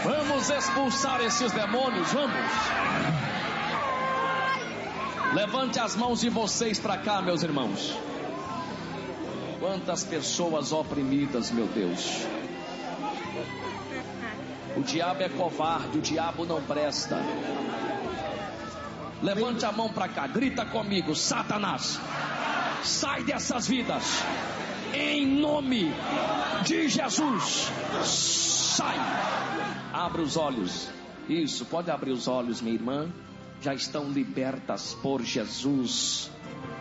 Vamos expulsar esses demônios, vamos. Levante as mãos de vocês para cá, meus irmãos. Quantas pessoas oprimidas, meu Deus. O diabo é covarde, o diabo não presta. Levante a mão para cá, grita comigo: Satanás, sai dessas vidas, em nome de Jesus, sai. Abra os olhos. Isso, pode abrir os olhos, minha irmã. Já estão libertas por Jesus.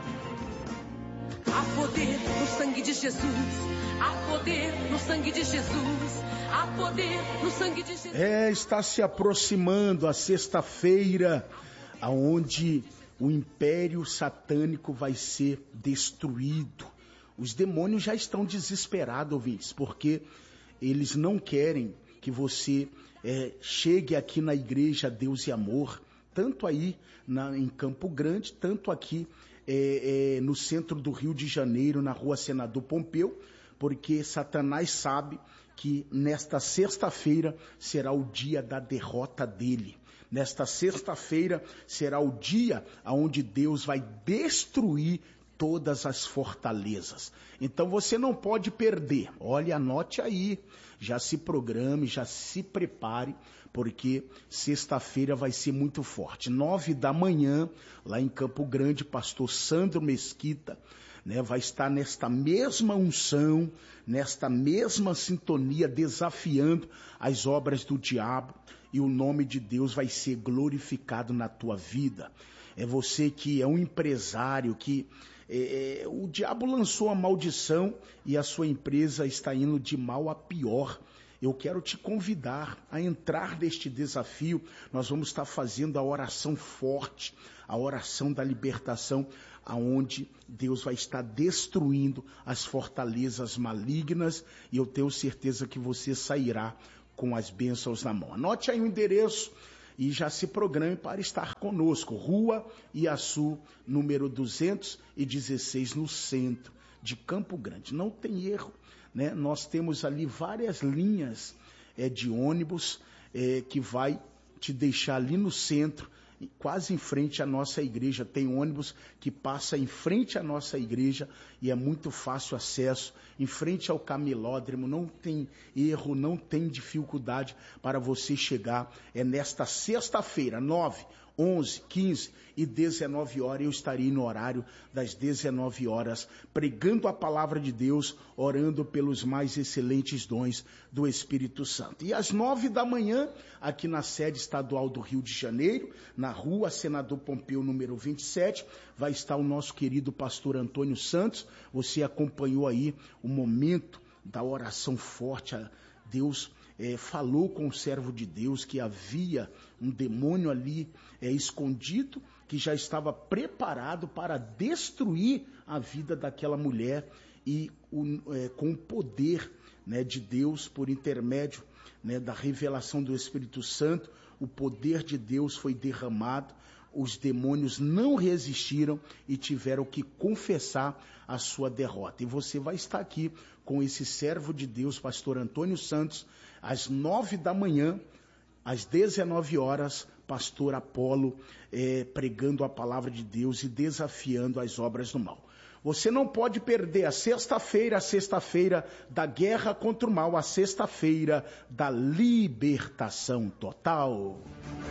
Há poder no sangue de Jesus. Há poder no sangue de Jesus. Há poder no sangue de Jesus. Está se aproximando a sexta-feira, aonde o império satânico vai ser destruído. Os demônios já estão desesperados, ouvintes, porque eles não querem que você chegue aqui na igreja Deus e Amor, tanto aí em Campo Grande, tanto aqui no centro do Rio de Janeiro, na rua Senador Pompeu, porque Satanás sabe que nesta sexta-feira será o dia da derrota dele. Nesta sexta-feira será o dia onde Deus vai destruir todas as fortalezas. Então você não pode perder. Olha, anote aí, já se programe, já se prepare, porque sexta-feira vai ser muito forte. 9 da manhã, lá em Campo Grande, pastor Sandro Mesquita, vai estar nesta mesma unção, nesta mesma sintonia, desafiando as obras do diabo, e o nome de Deus vai ser glorificado na tua vida. É você que é um empresário, que o diabo lançou a maldição e a sua empresa está indo de mal a pior. Eu quero te convidar a entrar neste desafio. Nós vamos estar fazendo a oração forte, a oração da libertação, aonde Deus vai estar destruindo as fortalezas malignas, e eu tenho certeza que você sairá com as bênçãos na mão. Anote aí o endereço e já se programe para estar conosco. Rua Iaçu, número 216, no centro de Campo Grande. Não tem erro, Nós temos ali várias linhas de ônibus que vai te deixar ali no centro, quase em frente à nossa igreja. Tem ônibus que passa em frente à nossa igreja e é muito fácil acesso, em frente ao camelódromo. Não tem erro, não tem dificuldade para você chegar. É nesta sexta-feira, 9, 11, 15 e 19 horas, eu estarei no horário das 19 horas, pregando a palavra de Deus, orando pelos mais excelentes dons do Espírito Santo. E às 9 da manhã, aqui na sede estadual do Rio de Janeiro, na rua Senador Pompeu, número 27, vai estar o nosso querido pastor Antônio Santos. Você acompanhou aí o momento da oração forte. Deus falou com o servo de Deus que havia um demônio ali escondido, que já estava preparado para destruir a vida daquela mulher, e com o poder de Deus, por intermédio da revelação do Espírito Santo, o poder de Deus foi derramado. Os demônios não resistiram e tiveram que confessar a sua derrota. E você vai estar aqui com esse servo de Deus, pastor Antônio Santos, às 9 da manhã, às 19 horas, pastor Apolo, pregando a palavra de Deus e desafiando as obras do mal. Você não pode perder a sexta-feira da guerra contra o mal, a sexta-feira da libertação total.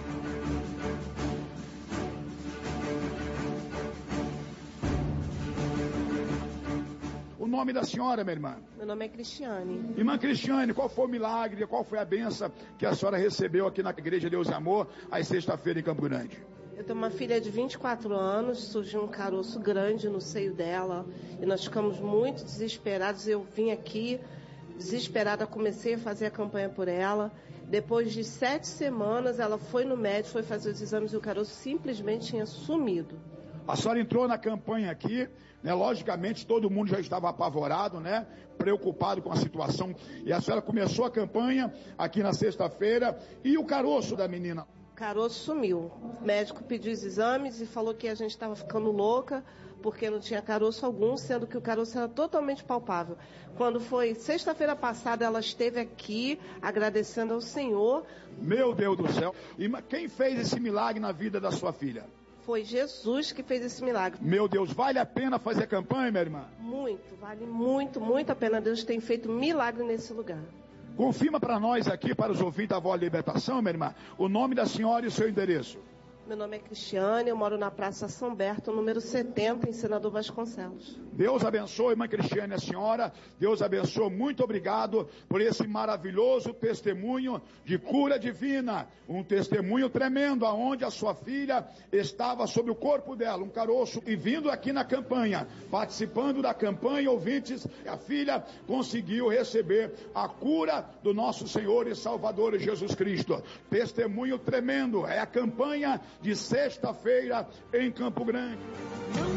O nome da senhora, minha irmã? Meu nome é Cristiane. Irmã Cristiane, qual foi o milagre, qual foi a bênção que a senhora recebeu aqui na Igreja Deus e Amor, às sexta-feira em Campo Grande? Eu tenho uma filha de 24 anos, surgiu um caroço grande no seio dela e nós ficamos muito desesperados. Eu vim aqui desesperada, comecei a fazer a campanha por ela. Depois de 7 semanas, ela foi no médico, foi fazer os exames e o caroço simplesmente tinha sumido. A senhora entrou na campanha aqui, logicamente todo mundo já estava apavorado, preocupado com a situação, e a senhora começou a campanha aqui na sexta-feira. E o caroço da menina? O caroço sumiu. O médico pediu os exames e falou que a gente estava ficando louca, porque não tinha caroço algum, sendo que o caroço era totalmente palpável. Quando foi sexta-feira passada, ela esteve aqui agradecendo ao Senhor. Meu Deus do céu. E quem fez esse milagre na vida da sua filha? Foi Jesus que fez esse milagre. Meu Deus, vale a pena fazer campanha, minha irmã? Muito, vale muito, muito a pena. Deus tem feito milagre nesse lugar. Confirma para nós aqui, para os ouvintes da Voz da Libertação, minha irmã, o nome da senhora e o seu endereço. Meu nome é Cristiane, eu moro na Praça São Berto, número 70, em Senador Vasconcelos. Deus abençoe, irmã Cristiane, a senhora. Deus abençoe, muito obrigado por esse maravilhoso testemunho de cura divina. Um testemunho tremendo, aonde a sua filha estava sobre o corpo dela, um caroço, e vindo aqui na campanha, participando da campanha, ouvintes, a filha conseguiu receber a cura do nosso Senhor e Salvador Jesus Cristo. Testemunho tremendo, é a campanha de sexta-feira em Campo Grande.